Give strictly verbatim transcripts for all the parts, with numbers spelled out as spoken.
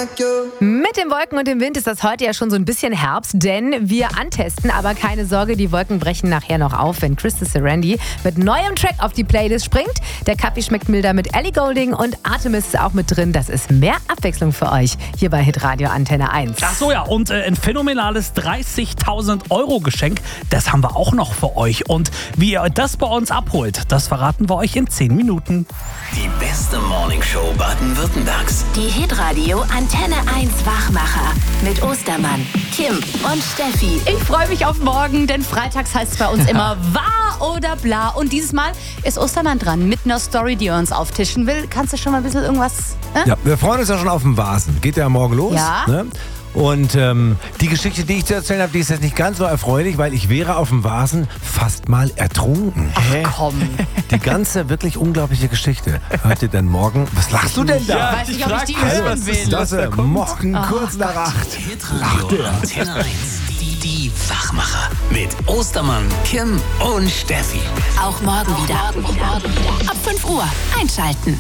like you. Mit den Wolken und dem Wind ist das heute ja schon so ein bisschen Herbst, denn wir antesten, aber keine Sorge, die Wolken brechen nachher noch auf, wenn Krista Sarandon mit neuem Track auf die Playlist springt. Der Kaffee schmeckt milder mit Ellie Goulding und Artemis ist auch mit drin. Das ist mehr Abwechslung für euch hier bei Hitradio Antenne eins. Ach so, ja, und äh, ein phänomenales dreißigtausend Euro Geschenk, das haben wir auch noch für euch. Und wie ihr das bei uns abholt, das verraten wir euch in zehn Minuten. Die beste Morningshow Baden-Württembergs. Die Hitradio Antenne eins Wachmacher mit Ostermann, Kim und Steffi. Ich freue mich auf morgen, denn freitags heißt es bei uns immer wahr oder bla. Und dieses Mal ist Ostermann dran mit einer Story, die er uns auftischen will. Kannst du schon mal ein bisschen irgendwas... Äh? Ja, wir freuen uns ja schon auf den Vasen. Geht ja morgen los. Ja. Ne? Und ähm, die Geschichte, die ich zu erzählen habe, die ist jetzt nicht ganz so erfreulich, weil ich wäre auf dem Vasen fast mal ertrunken. Ach komm. Die ganze wirklich unglaubliche Geschichte hört ihr denn morgen. Was lachst du denn da? Ja, weiß nicht, ob ich die hören will. Das ist morgen Oh, kurz nach acht. Hitradio Antenne eins. Die, die Wachmacher. Mit Ostermann, Kim und Steffi. Auch morgen wieder. Ab fünf Uhr einschalten.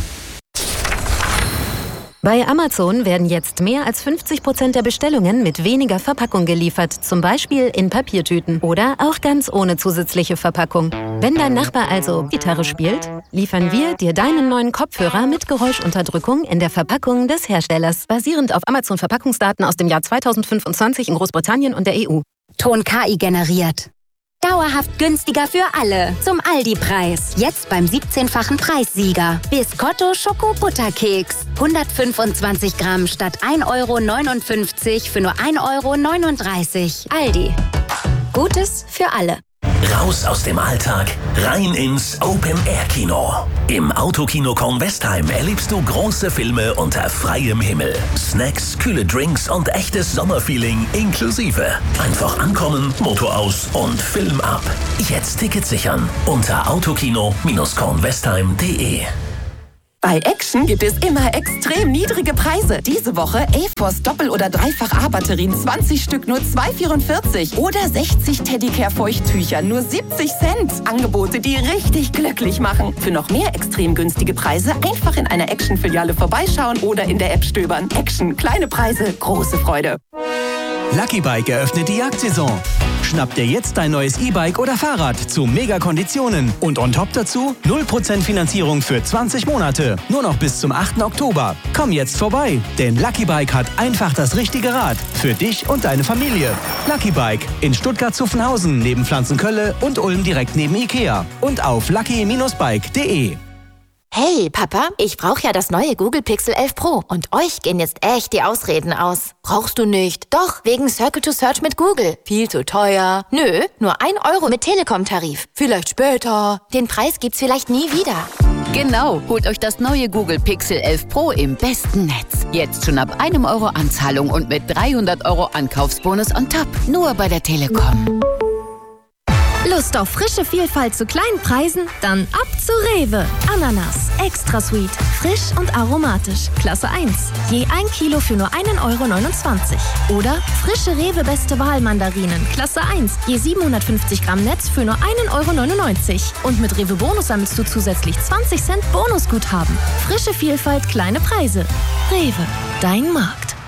Bei Amazon werden jetzt mehr als fünfzig Prozent der Bestellungen mit weniger Verpackung geliefert, zum Beispiel in Papiertüten oder auch ganz ohne zusätzliche Verpackung. Wenn dein Nachbar also Gitarre spielt, liefern wir dir deinen neuen Kopfhörer mit Geräuschunterdrückung in der Verpackung des Herstellers, basierend auf Amazon-Verpackungsdaten aus dem Jahr zweitausendfünfundzwanzig in Großbritannien und der E U. Ton K I generiert. Dauerhaft günstiger für alle. Zum Aldi-Preis. Jetzt beim siebzehnfachen Preissieger. Biscotto Schoko-Butterkeks. hundertfünfundzwanzig Gramm statt ein Euro neunundfünfzig für nur ein Euro neununddreißig. Aldi. Gutes für alle. Raus aus dem Alltag, rein ins Open-Air-Kino. Im Autokino Kornwestheim erlebst du große Filme unter freiem Himmel. Snacks, kühle Drinks und echtes Sommerfeeling inklusive. Einfach ankommen, Motor aus und Film ab. Jetzt Tickets sichern unter autokino kornwestheim punkt de. Bei Action gibt es immer extrem niedrige Preise. Diese Woche A-Force Doppel- oder Dreifach-A-Batterien zwanzig Stück nur zwei Euro vierundvierzig. Oder sechzig Teddicare-Feuchttücher nur siebzig Cent. Angebote, die richtig glücklich machen. Für noch mehr extrem günstige Preise einfach in einer Action-Filiale vorbeischauen oder in der App stöbern. Action, kleine Preise, große Freude. Lucky Bike eröffnet die Jagdsaison. Schnapp dir jetzt dein neues E-Bike oder Fahrrad zu Mega-Konditionen. Und on top dazu null Prozent Finanzierung für zwanzig Monate. Nur noch bis zum achten Oktober. Komm jetzt vorbei, denn Lucky Bike hat einfach das richtige Rad. Für dich und deine Familie. Lucky Bike in Stuttgart-Zuffenhausen neben Pflanzenkölle und Ulm direkt neben Ikea. Und auf lucky Bindestrich bike punkt de. Hey, Papa, ich brauche ja das neue Google Pixel elf Pro. Und euch gehen jetzt echt die Ausreden aus. Brauchst du nicht? Doch, wegen Circle to Search mit Google. Viel zu teuer. Nö, nur ein Euro mit Telekom-Tarif. Vielleicht später. Den Preis gibt's vielleicht nie wieder. Genau, holt euch das neue Google Pixel elf Pro im besten Netz. Jetzt schon ab einem Euro Anzahlung und mit dreihundert Euro Ankaufsbonus on top. Nur bei der Telekom. Lust auf frische Vielfalt zu kleinen Preisen? Dann ab zu Rewe. Ananas, extra sweet, frisch und aromatisch. Klasse eins. Je ein Kilo für nur ein Euro neunundzwanzig. Oder frische Rewe Beste Wahl Mandarinen. Klasse eins. Je siebenhundertfünfzig Gramm Netz für nur ein Euro neunundneunzig. Und mit Rewe Bonus sammelst du zusätzlich zwanzig Cent Bonusguthaben. Frische Vielfalt, kleine Preise. Rewe, dein Markt.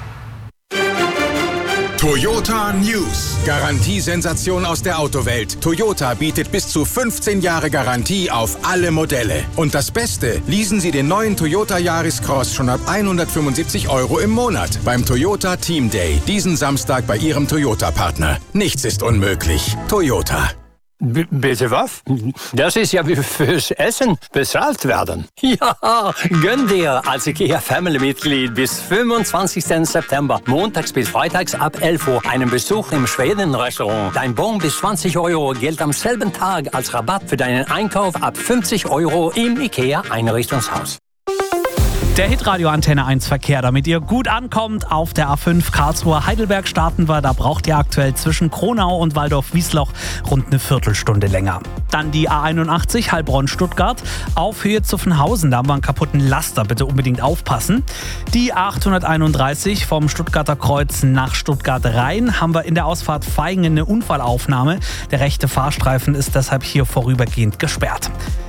Toyota News. Garantiesensation aus der Autowelt. Toyota bietet bis zu fünfzehn Jahre Garantie auf alle Modelle. Und das Beste, leasen Sie den neuen Toyota Yaris Cross schon ab hundertfünfundsiebzig Euro im Monat beim Toyota Team Day. Diesen Samstag bei Ihrem Toyota-Partner. Nichts ist unmöglich. Toyota. B- bitte was? Das ist ja wie fürs Essen bezahlt werden. Ja, gönn dir als IKEA Family-Mitglied bis fünfundzwanzigsten September, montags bis freitags ab elf Uhr, einen Besuch im Schweden-Restaurant. Dein Bon bis zwanzig Euro gilt am selben Tag als Rabatt für deinen Einkauf ab fünfzig Euro im IKEA-Einrichtungshaus. Der Hitradio Antenne eins Verkehr, damit ihr gut ankommt auf der A fünf Karlsruhe-Heidelberg starten wir. Da braucht ihr aktuell zwischen Kronau und Waldorf-Wiesloch rund eine Viertelstunde länger. Dann die A einundachtzig Heilbronn-Stuttgart auf Höhe Zuffenhausen. Da haben wir einen kaputten Laster, bitte unbedingt aufpassen. Die A achthunderteinunddreißig vom Stuttgarter Kreuz nach Stuttgart Rhein haben wir in der Ausfahrt Vaihingen eine Unfallaufnahme. Der rechte Fahrstreifen ist deshalb hier vorübergehend gesperrt.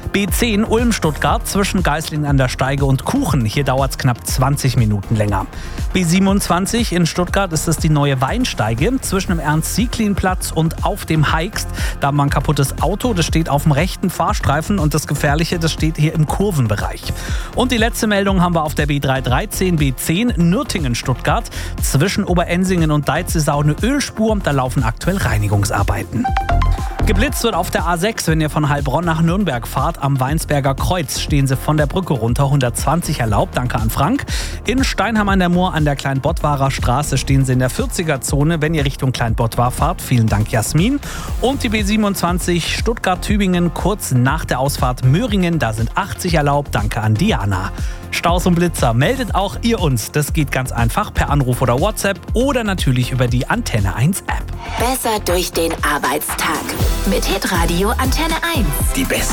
B zehn Ulm-Stuttgart zwischen Geislingen an der Steige und Kuchen. Hier dauert es knapp zwanzig Minuten länger. B siebenundzwanzig in Stuttgart ist es die neue Weinsteige zwischen dem Ernst-Sieglin-Platz und auf dem Heikst. Da haben wir ein kaputtes Auto, das steht auf dem rechten Fahrstreifen und das Gefährliche, das steht hier im Kurvenbereich. Und die letzte Meldung haben wir auf der B dreihundertdreizehn B zehn Nürtingen-Stuttgart. Zwischen Oberensingen und Deitzesau eine Ölspur, da laufen aktuell Reinigungsarbeiten. Geblitzt wird auf der A sechs, wenn ihr von Heilbronn nach Nürnberg fahrt. Am Weinsberger Kreuz stehen sie von der Brücke runter. hundertzwanzig erlaubt, danke an Frank. In Steinheim an der Mur an der Kleinbottwarer Straße stehen sie in der vierziger-Zone, wenn ihr Richtung Kleinbottwar fahrt. Vielen Dank, Jasmin. Und die B siebenundzwanzig Stuttgart-Tübingen kurz nach der Ausfahrt Möhringen. Da sind achtzig erlaubt, danke an Diana. Staus und Blitzer, meldet auch ihr uns. Das geht ganz einfach per Anruf oder WhatsApp oder natürlich über die Antenne eins App. Besser durch den Arbeitstag mit Hitradio Antenne eins. Die beste